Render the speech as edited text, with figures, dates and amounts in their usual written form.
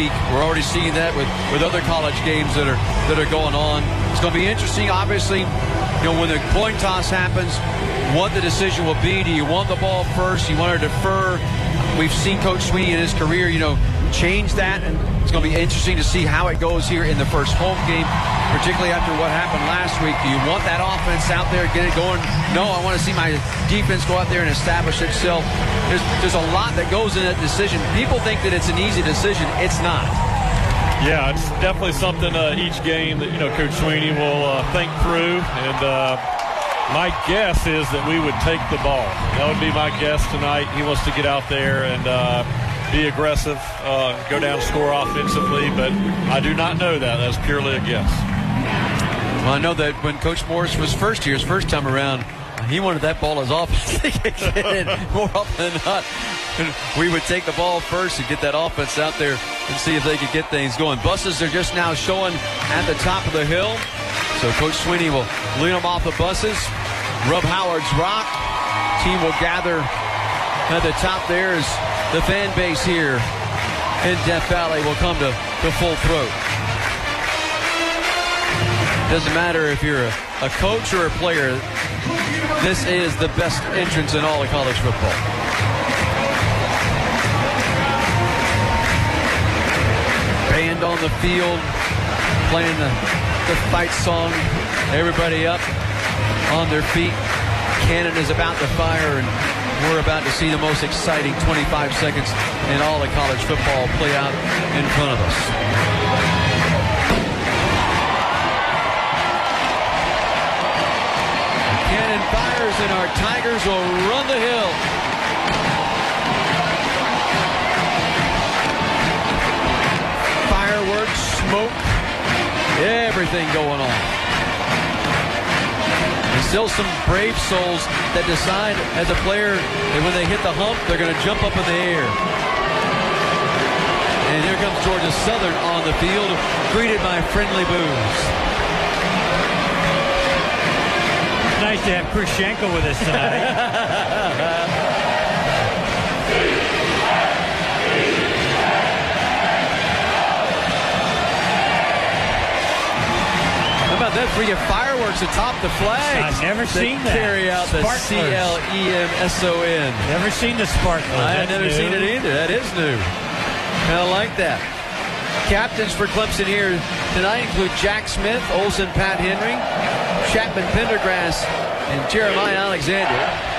week. We're already seeing that with other college games that are going on. It's going to be interesting, obviously, when the coin toss happens, what the decision will be. Do you want the ball first? Do you want to defer? We've seen Coach Sweeney in his career, change that, and it's going to be interesting to see how it goes here in the first home game, particularly after what happened last week. Do you want that offense out there, get it going? No, I want to see my defense go out there and establish itself. There's a lot that goes in that decision. People think that it's an easy decision. It's not. Yeah, it's definitely something each game that Coach Sweeney will think through, and my guess is that we would take the ball. That would be my guess tonight. He wants to get out there and be aggressive, go down, score offensively, but I do not know that. That's purely a guess. Well, I know that when Coach Morris was first time around, he wanted that ball as often more often than not. We would take the ball first and get that offense out there and see if they could get things going. Buses are just now showing at the top of the hill. So Coach Sweeney will lead them off the buses. Rub Howard's Rock. Team will gather at the top there as the fan base here in Death Valley will come to full throat. Doesn't matter if you're a coach or a player. This is the best entrance in all of college football. Band on the field, playing the fight song. Everybody up on their feet. Cannon is about to fire, and we're about to see the most exciting 25 seconds in all of college football play out in front of us. Cannon fires, and our Tigers will run the hill. Fireworks, smoke, everything going on. There's still some brave souls that decide as a player that when they hit the hump, they're going to jump up in the air. And here comes Georgia Southern on the field, greeted by friendly boos. Nice to have Chris Schenkel with us tonight. How about that? We get fireworks atop the flags. I've never seen that. Carry out the CLEMSON. Never seen the sparklers. I have never seen it either. That is new. I like that. Captains for Clemson here tonight include Jack Smith, Olson Pat Henry, Chapman Pendergrass, and Jeremiah Alexander.